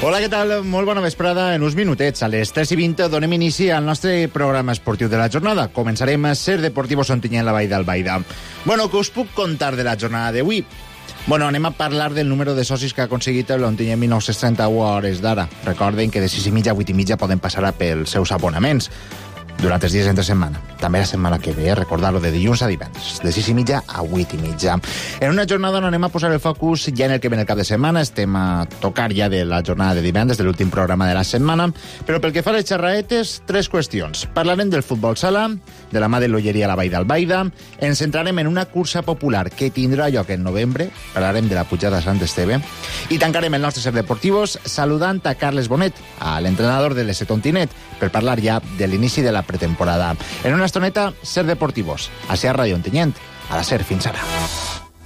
Hola, què tal? Molt bona vesprada. En uns minutets, a les 3:20, donem inici al nostre programa esportiu de la jornada. Començarem a Ser Deportivos Ontinyent, la Vall d'Albaida. Bueno, què us puc contar de la jornada d'avui? Bueno, anem a parlar del número de socis que ha aconseguit l'Ontinyent 1931 a hores d'ara. Recorden que de 6:30 a 8:30 poden passar pels seus abonaments durant els dies entre setmana. També la setmana que ve, recordar-ho, de dilluns a divendres, de 6:30 a 8:30. En una jornada on anem a posar el focus ja en el que ve el cap de setmana. Estem a tocar ja de la jornada de divendres, de l'últim programa de la setmana, però pel que fa a les xerraetes, 3 qüestions. Parlarem del futbol sala, de la mà de l'Olleria a la Vall d'Albaida, ens centrarem en una cursa popular que tindrà lloc en novembre, parlarem de la pujada a Sant Esteve, i tancarem el nostre Ser Deportivos saludant a Carles Bonet, a l'entrenador de l'S Ontinyent, per parlar ja de l'inici de la pretemporada. En una estoneta, Ser Deportivos, a Ser Ràdio Ontinyent, a la Ser. Fins ara.